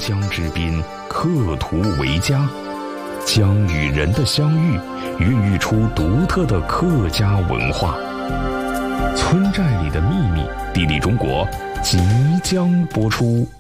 疆之滨，刻图为家。疆与人的相遇，孕育出独特的客家文化。村寨里的秘密，地理中国即将播出。